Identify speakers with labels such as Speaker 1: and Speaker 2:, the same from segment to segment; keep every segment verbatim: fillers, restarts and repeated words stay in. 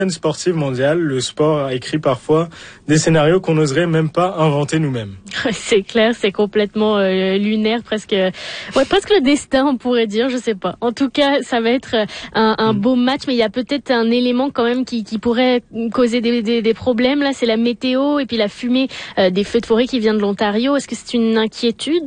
Speaker 1: sportive mondiale, le sport écrit parfois des scénarios qu'on n'oserait même pas inventer nous-mêmes.
Speaker 2: C'est clair, c'est complètement euh, lunaire, presque, ouais, presque le destin, on pourrait dire, je sais pas. En tout cas, ça va être un, un beau match, mais il y a peut-être un élément quand même qui, qui pourrait causer des, des, des problèmes. Là, c'est la météo et puis la fumée euh, des feux de forêt qui vient de l'Ontario. Est-ce que c'est une inquiétude?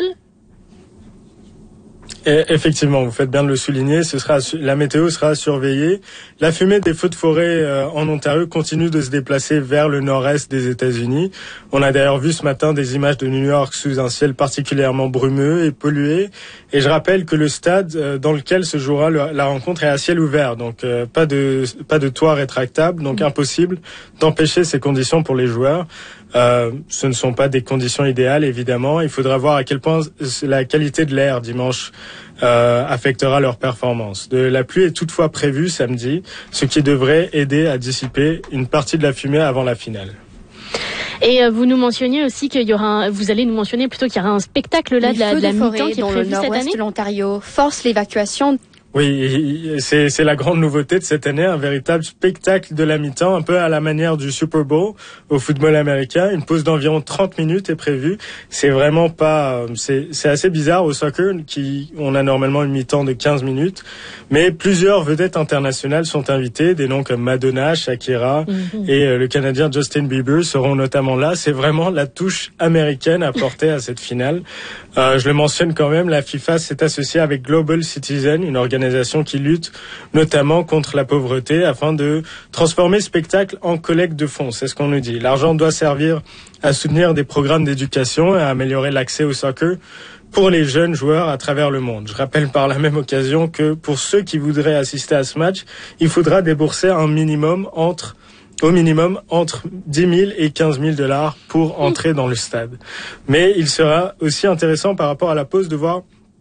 Speaker 1: Et effectivement, vous faites bien de le souligner, ce sera, la météo sera surveillée. La fumée des feux de forêt euh, en Ontario continue de se déplacer vers le nord-est des États-Unis. On a d'ailleurs vu ce matin des images de New York sous un ciel particulièrement brumeux et pollué. Et je rappelle que le stade euh, dans lequel se jouera le, la rencontre est à ciel ouvert, donc euh, pas de pas de toit rétractable, donc impossible d'empêcher ces conditions pour les joueurs. Euh, ce ne sont pas des conditions idéales, évidemment. Il faudra voir à quel point la qualité de l'air dimanche euh, affectera leur performance. De la pluie est toutefois prévue samedi, ce qui devrait aider à dissiper une partie de la fumée avant la finale.
Speaker 2: Et euh, vous nous mentionniez aussi qu'il y aura, un, vous allez nous mentionner plutôt qu'il y aura un spectacle là de la, de la mi-temps qui est prévu cette année.
Speaker 3: Le nord-ouest de l'Ontario force l'évacuation.
Speaker 1: Oui, c'est, c'est la grande nouveauté de cette année, un véritable spectacle de la mi-temps, un peu à la manière du Super Bowl au football américain. Une pause d'environ trente minutes est prévue. C'est vraiment pas, c'est, c'est assez bizarre au soccer, qui, on a normalement une mi-temps de quinze minutes. Mais plusieurs vedettes internationales sont invitées, des noms comme Madonna, Shakira mm-hmm. et euh, le Canadien Justin Bieber seront notamment là. C'est vraiment la touche américaine apportée à cette finale. Euh, je le mentionne quand même, la FIFA s'est associée avec Global Citizen, une organisation qui lutte notamment contre la pauvreté afin de transformer ce spectacle en collecte de fonds. C'est ce qu'on nous dit. L'argent doit servir à soutenir des programmes d'éducation et à améliorer l'accès au soccer pour les jeunes joueurs à travers le monde. Je rappelle par la même occasion que pour ceux qui voudraient assister à ce match, il faudra débourser un minimum entre au minimum entre dix mille et quinze mille dollars pour entrer dans le stade. Mais il sera aussi intéressant par rapport à la pause de voir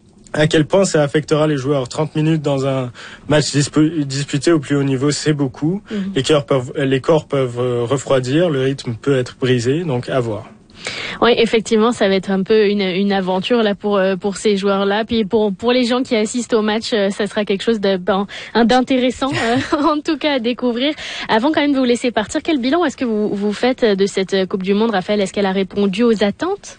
Speaker 1: à quel point ça affectera les joueurs. trente minutes dans un match disp- disputé au plus haut niveau, c'est beaucoup. Mmh. Les corps peuvent, les corps peuvent refroidir, le rythme peut être brisé, donc à voir.
Speaker 2: Oui, effectivement, ça va être un peu une, une aventure là pour pour ces joueurs-là. Puis pour pour les gens qui assistent au match, ça sera quelque chose de ben, d'intéressant, euh, en tout cas à découvrir. Avant quand même de vous laisser partir, quel bilan est-ce que vous vous faites de cette Coupe du Monde, Raphaël? Est-ce qu'elle a répondu aux attentes?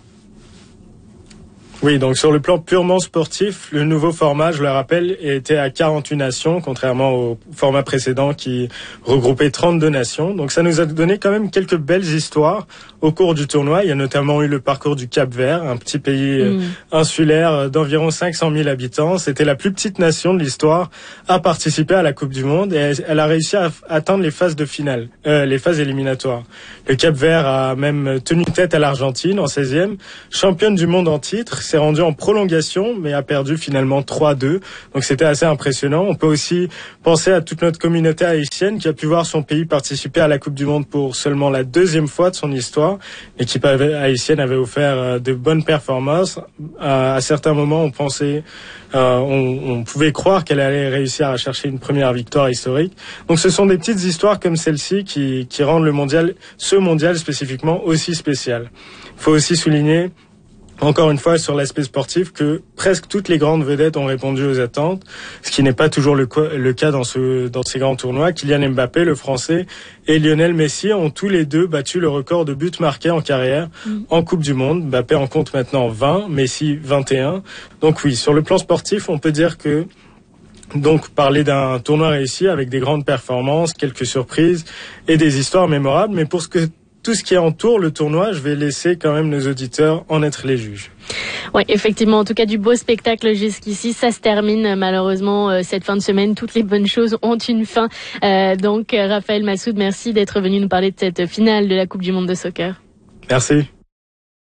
Speaker 1: Oui, donc sur le plan purement sportif, le nouveau format, je le rappelle, était à quarante-huit nations, contrairement au format précédent qui regroupait trente-deux nations. Donc ça nous a donné quand même quelques belles histoires au cours du tournoi. Il y a notamment eu le parcours du Cap-Vert, un petit pays mmh. insulaire d'environ cinq cent mille habitants. C'était la plus petite nation de l'histoire à participer à la Coupe du Monde et elle a réussi à atteindre les phases de finale, euh, les phases éliminatoires. Le Cap-Vert a même tenu tête à l'Argentine en seizième, championne du monde en titre. S'est rendu en prolongation, mais a perdu finalement trois à deux. Donc c'était assez impressionnant. On peut aussi penser à toute notre communauté haïtienne qui a pu voir son pays participer à la Coupe du Monde pour seulement la deuxième fois de son histoire. L'équipe haïtienne avait offert de bonnes performances. À certains moments, on pensait, euh, on, on pouvait croire qu'elle allait réussir à chercher une première victoire historique. Donc ce sont des petites histoires comme celle-ci qui, qui rendent le mondial, ce mondial spécifiquement, aussi spécial. Il faut aussi souligner, encore une fois, sur l'aspect sportif, que presque toutes les grandes vedettes ont répondu aux attentes, ce qui n'est pas toujours le, le cas dans, ce, dans ces grands tournois. Kylian Mbappé, le Français, et Lionel Messi ont tous les deux battu le record de buts marqués en carrière mmh. en Coupe du Monde. Mbappé en compte maintenant vingt, Messi vingt et un. Donc oui, sur le plan sportif, on peut dire que donc parler d'un tournoi réussi avec des grandes performances, quelques surprises et des histoires mémorables, mais pour ce que tout ce qui entoure le tournoi, je vais laisser quand même nos auditeurs en être les juges.
Speaker 2: Oui, effectivement, en tout cas du beau spectacle jusqu'ici, ça se termine malheureusement euh, cette fin de semaine. Toutes les bonnes choses ont une fin. Euh, donc Raphaël Massoud, merci d'être venu nous parler de cette finale de la Coupe du Monde de soccer.
Speaker 1: Merci.